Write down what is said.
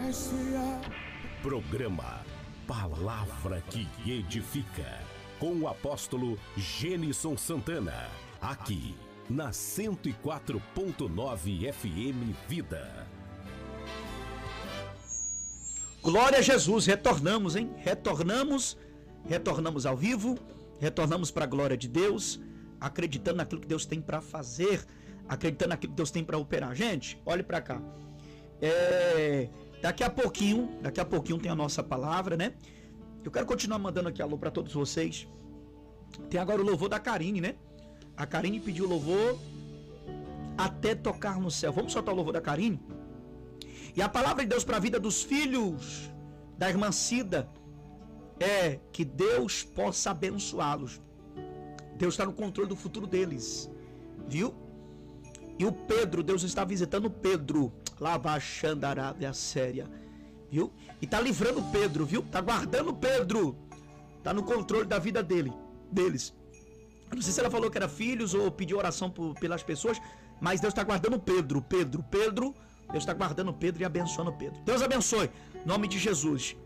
Programa Palavra que Edifica, com o apóstolo Gênison Santana, aqui na 104.9 FM Vida. Glória a Jesus, retornamos, hein? Retornamos ao vivo, retornamos para a glória de Deus, acreditando naquilo que Deus tem para fazer, acreditando naquilo que Deus tem para operar. Gente, olhe para cá. Daqui a pouquinho tem a nossa palavra, né? Eu quero continuar mandando aqui alô para todos vocês. Tem agora o louvor da Karine, né? A Karine pediu louvor até tocar no céu. Vamos soltar o louvor da Karine? E a palavra de Deus para a vida dos filhos da irmã Cida é que Deus possa abençoá-los. Deus está no controle do futuro deles, viu? E o Pedro, Deus está visitando o Pedro, Lavaxandarábia séria, viu? E tá livrando o Pedro, viu? Tá guardando o Pedro, tá no controle da vida deles. Eu não sei se ela falou que era filhos ou pediu oração pelas pessoas, mas Deus está guardando o Pedro. Deus está guardando o Pedro e abençoando o Pedro. Deus abençoe, em nome de Jesus.